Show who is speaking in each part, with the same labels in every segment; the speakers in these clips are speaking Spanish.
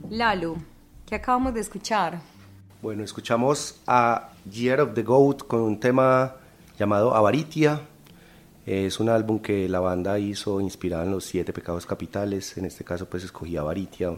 Speaker 1: Lalo, ¿qué acabamos de escuchar?
Speaker 2: Bueno, escuchamos a Year of the Goat con un tema llamado Avaritia. Es un álbum que la banda hizo inspirado en los 7 pecados capitales. En este caso pues escogí Avaritia,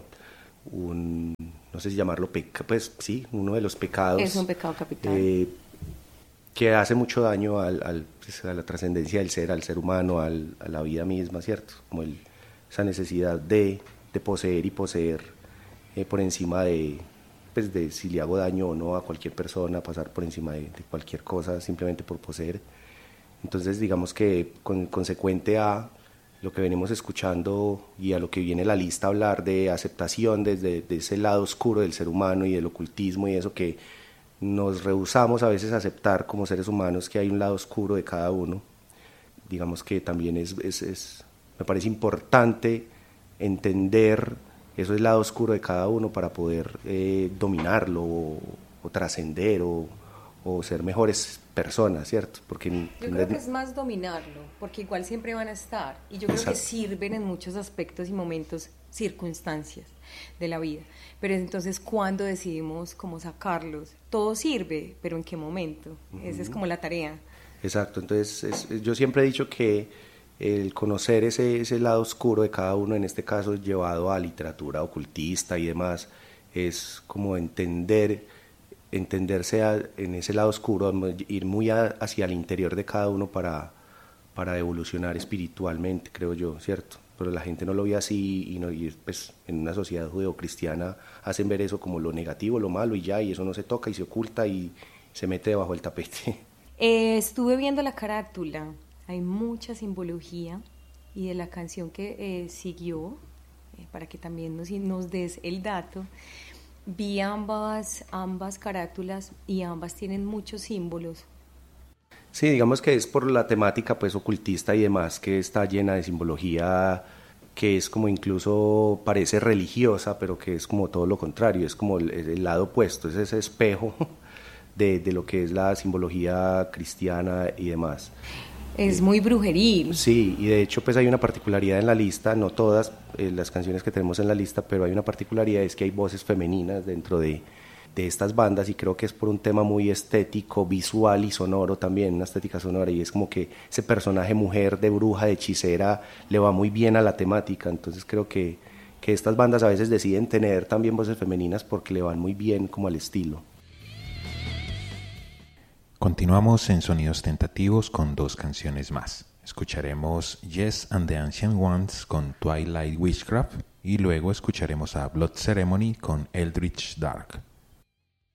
Speaker 2: no sé si llamarlo pues sí, uno de los pecados.
Speaker 1: Es un pecado capital.
Speaker 2: Que hace mucho daño a la trascendencia del ser, al ser humano, a la vida misma, ¿cierto? Como esa necesidad de poseer y poseer por encima de si le hago daño o no a cualquier persona, pasar por encima de cualquier cosa simplemente por poseer. Entonces digamos que consecuente a lo que venimos escuchando y a lo que viene la lista a hablar de aceptación desde de ese lado oscuro del ser humano y del ocultismo y eso que nos rehusamos a veces a aceptar como seres humanos, que hay un lado oscuro de cada uno. Digamos que también me parece importante entender eso, el lado oscuro de cada uno, para poder dominarlo o trascender o ser mejores personas, ¿cierto? Porque
Speaker 1: yo creo que es más dominarlo, porque igual siempre van a estar, y yo creo que sirven en muchos aspectos y momentos, circunstancias de la vida, pero entonces ¿cuándo decidimos cómo sacarlos? Todo sirve, pero ¿en qué momento? Esa es como la tarea.
Speaker 2: Exacto, entonces yo siempre he dicho que el conocer ese lado oscuro de cada uno, en este caso llevado a literatura ocultista y demás, es como entenderse en ese lado oscuro, ir muy hacia el interior de cada uno para evolucionar espiritualmente, creo yo, ¿cierto? Pero la gente no lo ve así y pues en una sociedad judeocristiana hacen ver eso como lo negativo, lo malo y ya, y eso no se toca y se oculta y se mete debajo del tapete.
Speaker 1: Estuve viendo la carátula, hay mucha simbología, y de la canción que siguió, para que también nos des el dato, vi ambas carátulas y ambas tienen muchos símbolos.
Speaker 2: Sí, digamos que es por la temática pues ocultista y demás, que está llena de simbología que es como incluso parece religiosa, pero que es como todo lo contrario, es como el lado opuesto, es ese espejo de lo que es la simbología cristiana y demás.
Speaker 1: Es muy brujeril.
Speaker 2: Sí, y de hecho pues hay una particularidad en la lista, no todas las canciones que tenemos en la lista, pero hay una particularidad, es que hay voces femeninas dentro de estas bandas, y creo que es por un tema muy estético, visual y sonoro también, una estética sonora, y es como que ese personaje mujer de bruja, de hechicera, le va muy bien a la temática. Entonces creo que estas bandas a veces deciden tener también voces femeninas porque le van muy bien como al estilo.
Speaker 3: Continuamos en Sonidos Tentativos con 2 canciones más. Escucharemos Yes and the Ancient Ones con Twilight Witchcraft y luego escucharemos a Blood Ceremony con Eldritch Dark.